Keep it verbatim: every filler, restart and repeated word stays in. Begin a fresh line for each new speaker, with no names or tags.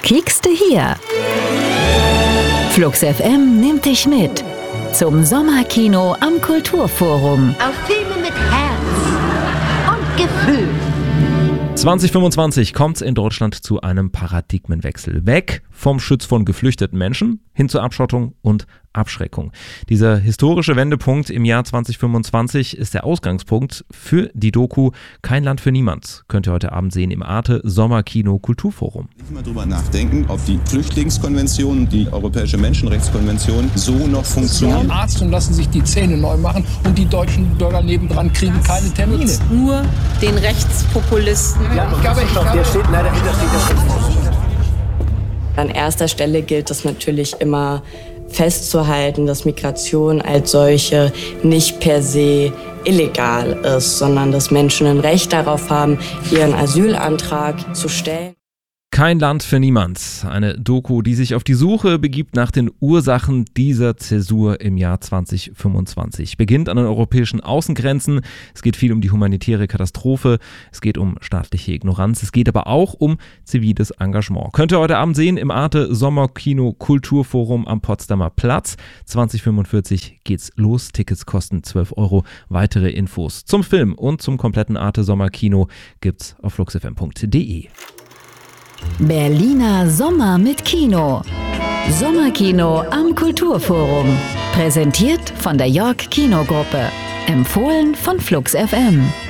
Kiekste hier. Flux F M nimmt dich mit zum Sommerkino am Kulturforum.
Auf Filme mit Herz und Gefühl.
zwanzig fünfundzwanzig kommt es in Deutschland zu einem Paradigmenwechsel. Weg vom Schutz von geflüchteten Menschen hin zur Abschottung und Abschreckung. Dieser historische Wendepunkt im Jahr zwanzig fünfundzwanzig ist der Ausgangspunkt für die Doku Kein Land für niemand. Könnt ihr heute Abend sehen im Arte Sommerkino Kulturforum.
Nicht mal drüber nachdenken, ob die Flüchtlingskonvention und die Europäische Menschenrechtskonvention so noch funktionieren.
Arzt und lassen sich die Zähne neu machen und die deutschen Bürger nebendran kriegen keine Termine.
Nur den Rechtspopulisten.
Ja, ich glaube, ich glaube, der steht leider hinter steht
An erster Stelle gilt es natürlich immer festzuhalten, dass Migration als solche nicht per se illegal ist, sondern dass Menschen ein Recht darauf haben, ihren Asylantrag zu stellen.
Kein Land für niemand. Eine Doku, die sich auf die Suche begibt nach den Ursachen dieser Zäsur im Jahr zwanzig fünfundzwanzig. Beginnt an den europäischen Außengrenzen. Es geht viel um die humanitäre Katastrophe. Es geht um staatliche Ignoranz. Es geht aber auch um ziviles Engagement. Könnt ihr heute Abend sehen im Arte Sommerkino Kulturforum am Potsdamer Platz. zwanzig fünfundvierzig geht's los. Tickets kosten zwölf Euro. Weitere Infos zum Film und zum kompletten Arte Sommerkino gibt's auf fluxfm punkt de.
Berliner Sommer mit Kino. Sommerkino am Kulturforum. Präsentiert von der York Kinogruppe. Empfohlen von Flux F M.